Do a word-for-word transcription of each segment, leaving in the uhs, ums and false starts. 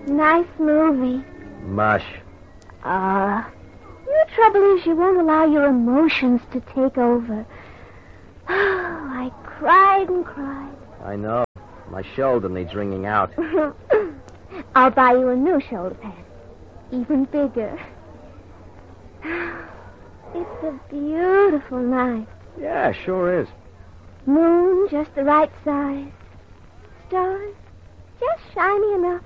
Nice movie. Mush. Ah. Uh, your trouble is you won't allow your emotions to take over. I cried and cried. I know. My shoulder needs wringing out. I'll buy you a new shoulder pad. Even bigger. It's a beautiful night. Yeah, sure is. Moon just the right size. Stars just shiny enough.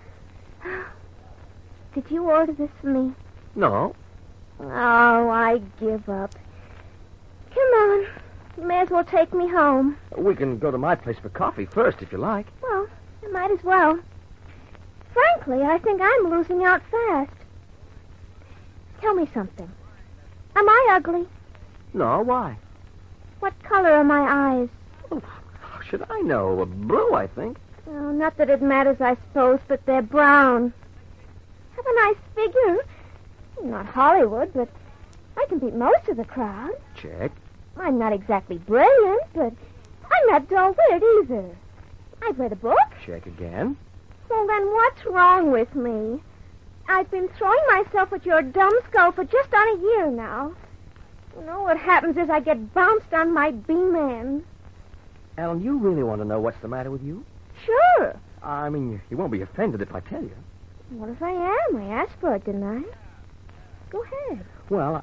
Did you order this for me? No. Oh, I give up. Come on. You may as well take me home. We can go to my place for coffee first, if you like. Well, you might as well. Frankly, I think I'm losing out fast. Tell me something. Am I ugly? No, why? What color are my eyes? Oh, how should I know? Blue, I think. Oh, not that it matters, I suppose, but they're brown. Have a nice figure. Not Hollywood, but I can beat most of the crowd. Check. I'm not exactly brilliant, but I'm not dull-witted either. I've read a book. Check again. Well, then what's wrong with me? I've been throwing myself at your dumb skull for just on a year now. You know what happens is I get bounced on my beam end. Ellen, you really want to know what's the matter with you? Sure. I mean, you won't be offended if I tell you. What if I am? I asked for it, didn't I? Go ahead. Well, I...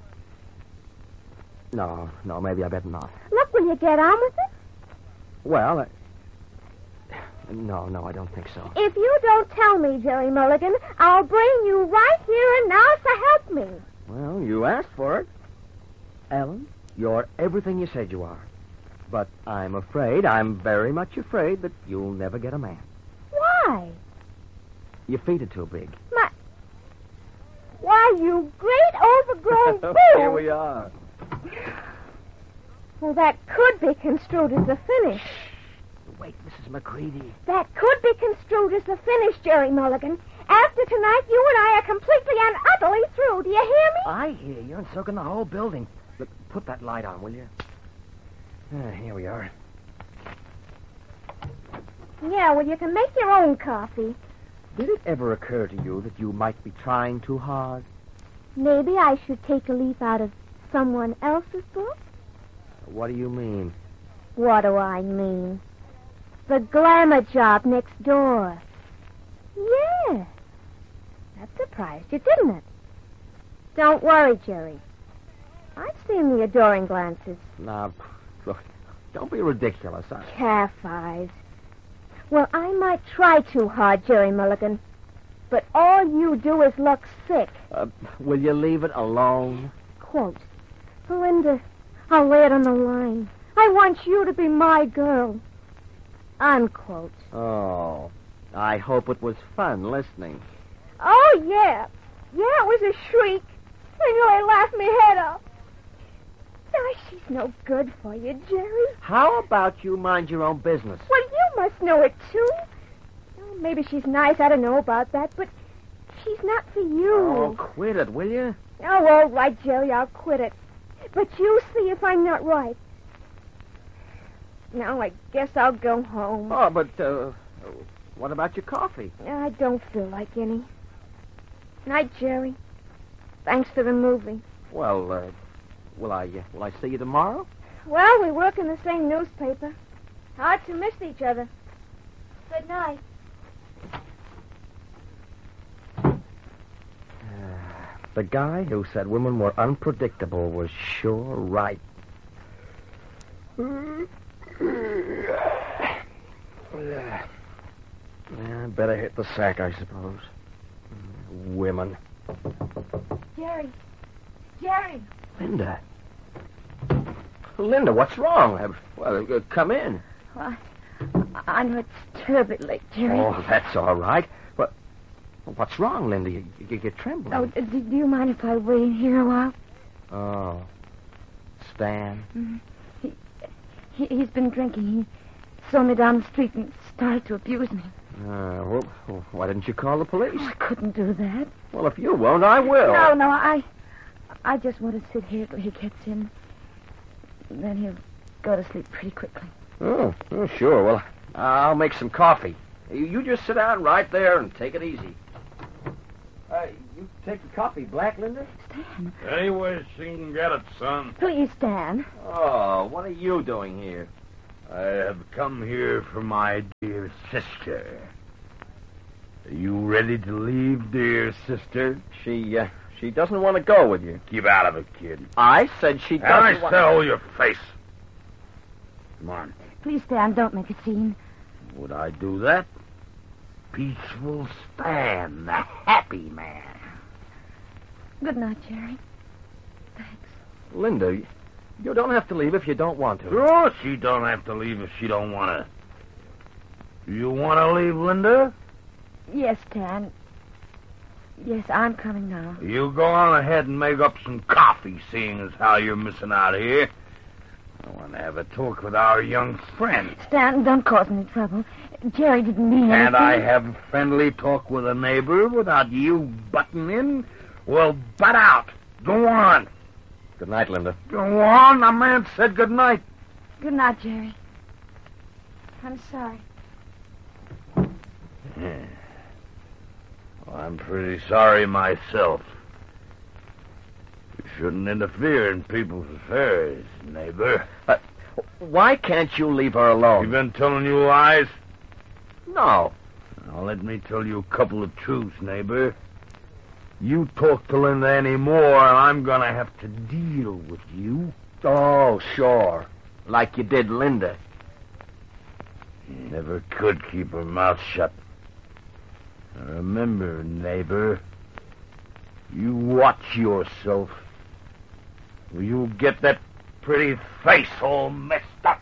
no, no, maybe I better not. Look, will you get on with it? Well, I... no, no, I don't think so. If you don't tell me, Jerry Mulligan, I'll bring you right here and now, so help me. Well, you asked for it. Ellen, you're everything you said you are. But I'm afraid, I'm very much afraid that you'll never get a man. Why? Your feet are too big. My... Why, you great overgrown fool! Here we are. Well, that could be construed as a finish. Wait, Missus McCready. That could be construed as a finish, Jerry Mulligan. After tonight, you and I are completely and utterly through. Do you hear me? I hear you, and so can the whole building. Look, put that light on, will you? Ah, here we are. Yeah, well, you can make your own coffee. Did it ever occur to you that you might be trying too hard? Maybe I should take a leaf out of someone else's book? What do you mean? What do I mean? The glamour job next door. Yeah. That surprised you, didn't it? Don't worry, Jerry. I've seen the adoring glances. Now, look, don't be ridiculous. I... Calf eyes. Well, I might try too hard, Jerry Mulligan, but all you do is look sick. Uh, will you leave it alone? Quote, Linda, I'll lay it on the line. I want you to be my girl. Unquote. Oh, I hope it was fun listening. Oh, yeah. Yeah, it was a shriek. I nearly laughed my head off. Oh, she's no good for you, Jerry. How about you mind your own business? Well, you must know it, too. Oh, maybe she's nice. I don't know about that, but she's not for you. Oh, quit it, will you? Oh, all right, Jerry, I'll quit it. But you see if I'm not right. Now, I guess I'll go home. Oh, but, uh, what about your coffee? I don't feel like any. Night, Jerry. Thanks for the movie. Well, uh, will I, uh, will I see you tomorrow? Well, we work in the same newspaper. Hard to miss each other. Good night. The guy who said women were unpredictable was sure right. Yeah, I better hit the sack, I suppose. Women. Jerry. Jerry. Linda. Linda, what's wrong? Uh, Well, uh, come in. Well, I, I know it's terribly late, Jerry. Oh, that's all right. But what's wrong, Linda? You, you, you're trembling. Oh, do, do you mind if I wait in here a while? Oh. Stan? Mm-hmm. He, he, he's been drinking. He saw me down the street and started to abuse me. Uh, well, why didn't you call the police? Oh, I couldn't do that. Well, if you won't, I will. No, no, I... I just want to sit here till he gets in. Then he'll go to sleep pretty quickly. Oh, oh, sure. Well, I'll make some coffee. You, you just sit down right there and take it easy. Uh, you take the coffee black, Linda? Stan. Any way she can get it, son. Please, Stan. Oh, what are you doing here? I have come here for my dear sister. Are you ready to leave, dear sister? She, uh, she doesn't want to go with you. Keep out of it, kid. I said she And I doesn't want sell your face. Come on. Please, Stan, don't make a scene. Would I do that? Peaceful Stan, the happy man. Good night, Jerry. Thanks. Linda, you don't have to leave if you don't want to. Sure, she don't have to leave if she don't want to. You want to leave, Linda? Yes, Stan. Yes, I'm coming now. You go on ahead and make up some coffee, seeing as how you're missing out here. I want to have a talk with our young friend. Stan, don't cause any trouble. Jerry didn't mean anything. Can't I have a friendly talk with a neighbor without you butting in? Well, butt out. Go on. Good night, Linda. Go on. The man said good night. Good night, Jerry. I'm sorry. Yeah. Well, I'm pretty sorry myself. You shouldn't interfere in people's affairs, neighbor. Uh, why can't you leave her alone? You been telling you lies? No. Now, let me tell you a couple of truths, neighbor. You talk to Linda any more, and I'm going to have to deal with you. Oh, sure. Like you did Linda. You never could keep her mouth shut. Now, remember, neighbor, you watch yourself, or you'll get that pretty face all messed up.